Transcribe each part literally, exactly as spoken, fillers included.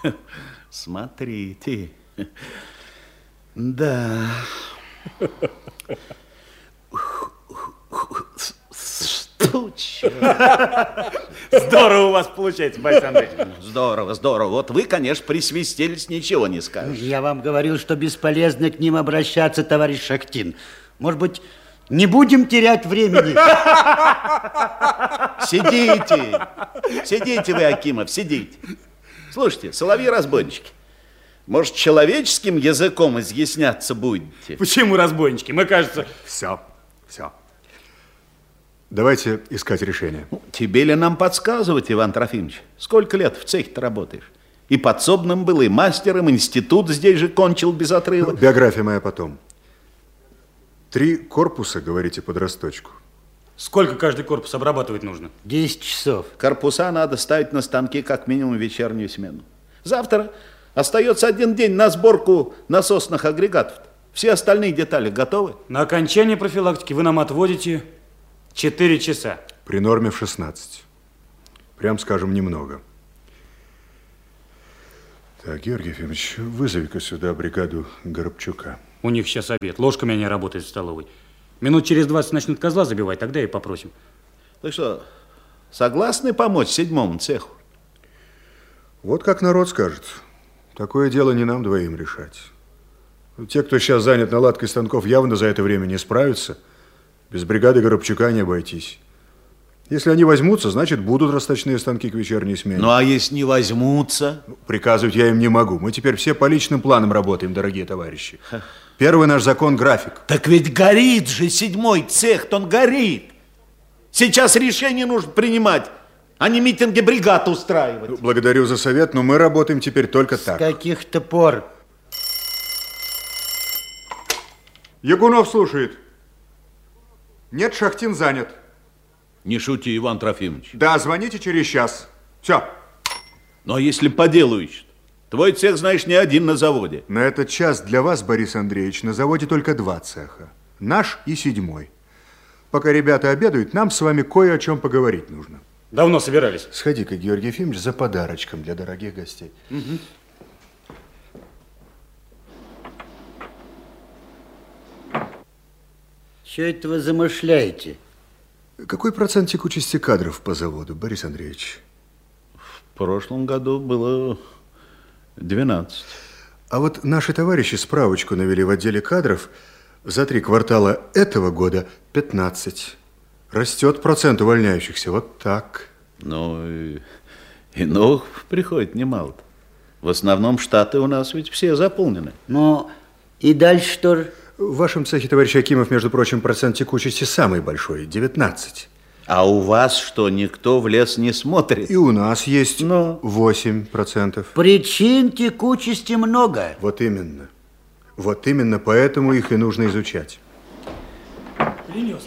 Смотрите. Да. Штучка. Здорово у вас получается, Борис Андреевич. Здорово, здорово. Вот вы, конечно, присвистелись, ничего не скажешь. Я вам говорил, что бесполезно к ним обращаться, товарищ Шахтин. Может быть, не будем терять времени? Сидите. Сидите вы, Акимов, сидите. Слушайте, соловьи-разбойнички, может, человеческим языком изъясняться будете? Почему разбойнички? Мы, кажется... Все, все. Давайте искать решение. Ну, тебе ли нам подсказывать, Иван Трофимович? Сколько лет в цехе-то работаешь? И подсобным был, и мастером, институт здесь же кончил без отрыва. Ну, биография моя потом. Три корпуса, говорите, под росточку. Сколько каждый корпус обрабатывать нужно? Десять часов. Корпуса надо ставить на станки как минимум вечернюю смену. Завтра остается один день на сборку насосных агрегатов. Все остальные детали готовы? На окончание профилактики вы нам отводите четыре часа. При норме в шестнадцать. Прям скажем, немного. Так, Георгий Ефимович, вызови-ка сюда бригаду Горобчука. У них сейчас обед. Ложками они работают в столовой. Минут через двадцать начнут козла забивать, тогда и попросим. Так что, согласны помочь седьмому цеху? Вот как народ скажет. Такое дело не нам двоим решать. Те, кто сейчас занят наладкой станков, явно за это время не справятся. Без бригады Горобчука не обойтись. Если они возьмутся, значит, будут расточные станки к вечерней смене. Ну, а если не возьмутся? Ну, приказывать я им не могу. Мы теперь все по личным планам работаем, дорогие товарищи. Первый наш закон – график. Так ведь горит же седьмой цех, он горит. Сейчас решение нужно принимать, а не митинги бригад устраивать. Ну, благодарю за совет, но мы работаем теперь только так. С каких-то пор? Ягунов слушает. Нет, Шахтин занят. Не шути, Иван Трофимович. Да, звоните через час. Все. Ну, а если по делу ищут? Твой цех, знаешь, не один на заводе. На этот час для вас, Борис Андреевич, на заводе только два цеха. Наш и седьмой. Пока ребята обедают, нам с вами кое о чем поговорить нужно. Давно собирались. Сходи-ка, Георгий Ефимович, за подарочком для дорогих гостей. Угу. Что это вы замышляете? Какой процент текучести кадров по заводу, Борис Андреевич? В прошлом году было двенадцать. А вот наши товарищи справочку навели в отделе кадров. За три квартала этого года пятнадцать. Растет процент увольняющихся. Вот так. Ну, и, и новых приходит немало-то. В основном штаты у нас ведь все заполнены. Ну, и дальше что же? В вашем цехе, товарищ Акимов, между прочим, процент текучести самый большой, девятнадцать. А у вас что, никто в лес не смотрит? И у нас есть Но... восемь процентов. Причин текучести много. Вот именно. Вот именно поэтому их и нужно изучать. Принес.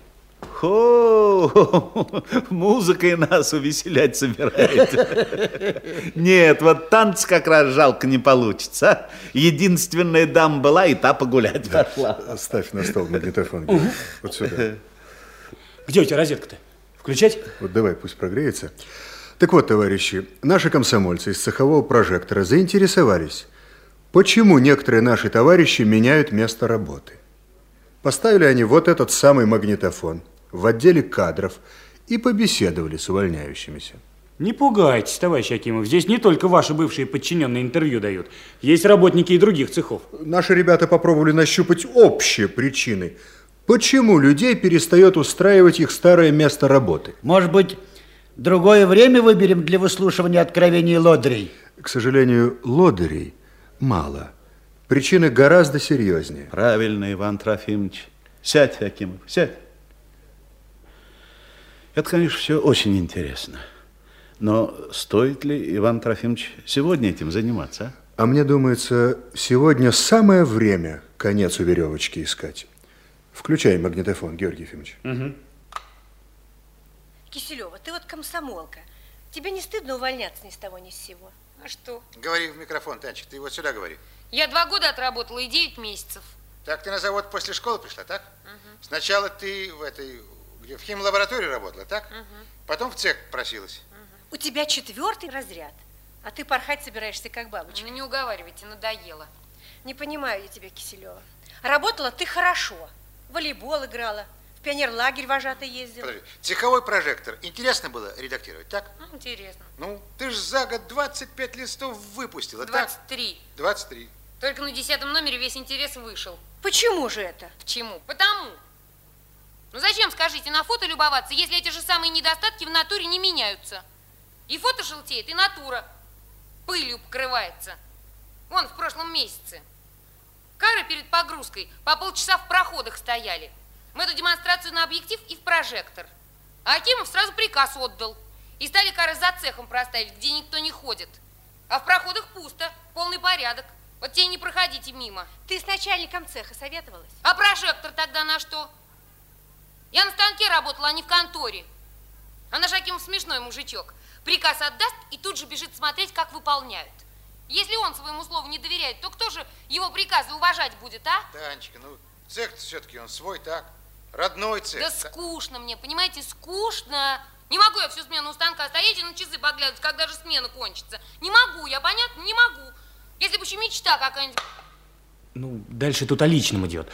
Хо, музыкой нас увеселять собирается. Нет, вот танц как раз жалко не получится. Единственная дама была, и та погулять пошла. Ставь на стол магнитофон. Вот сюда. Где у тебя розетка-то? Включать? Вот давай, пусть прогреется. Так вот, товарищи, наши комсомольцы из цехового прожектора заинтересовались, почему некоторые наши товарищи меняют место работы. Поставили они вот этот самый магнитофон в отделе кадров и побеседовали с увольняющимися. Не пугайтесь, товарищ Акимов. Здесь не только ваши бывшие подчиненные интервью дают. Есть работники и других цехов. Наши ребята попробовали нащупать общие причины, почему людей перестает устраивать их старое место работы. Может быть, другое время выберем для выслушивания откровений лодырей? К сожалению, лодырей мало. Причины гораздо серьезнее. Правильно, Иван Трофимович. Сядь, Акимов, сядь. Это, конечно, все очень интересно. Но стоит ли, Иван Трофимович, сегодня этим заниматься? А, а мне думается, сегодня самое время конец у веревочки искать. Включай магнитофон, Георгий Ефимович. Угу. Киселева, ты вот комсомолка. Тебе не стыдно увольняться ни с того ни с сего? А что? Говори в микрофон, Танечка, ты вот сюда говори. Я два года отработала и девять месяцев. Так, ты на завод после школы пришла, так? Угу. Сначала ты в этой, где в химлаборатории работала, так? Угу. Потом в цех просилась. У тебя четвертый разряд. А ты порхать собираешься, как бабочка. Ну не уговаривайте, надоело. Не понимаю я тебя, Киселева. Работала ты хорошо. Волейбол играла, в пионерлагерь вожатой ездила. Подожди, цеховой прожектор. Интересно было редактировать, так? Ну, интересно. Ну, ты ж за год двадцать пять листов выпустила, двадцать так? три. двадцать три. Только на десятом номере весь интерес вышел. Почему же это? Почему? Потому. Ну зачем, скажите, на фото любоваться, если эти же самые недостатки в натуре не меняются? И фото желтеет, и натура пылью покрывается. Вон, в прошлом месяце. Кары перед погрузкой по полчаса в проходах стояли. В эту демонстрацию на объектив и в прожектор. А Акимов сразу приказ отдал. И стали кары за цехом проставить, где никто не ходит. А в проходах пусто, полный порядок. Вот те не проходите мимо. Ты с начальником цеха советовалась? А прожектор тогда на что? Я на станке работала, а не в конторе. А наш Акимов смешной мужичок. Приказ отдаст и тут же бежит смотреть, как выполняют. Если он своему слову не доверяет, то кто же его приказы уважать будет, а? Танечка, ну цех-то все-таки он свой, так? Родной цех. Да так? скучно мне, понимаете, скучно. Не могу я всю смену у станка стоять и на часы поглядывать, когда же смена кончится. Не могу я, понятно? Не могу. Если бы еще мечта какая-нибудь... Ну, дальше тут о личном идет.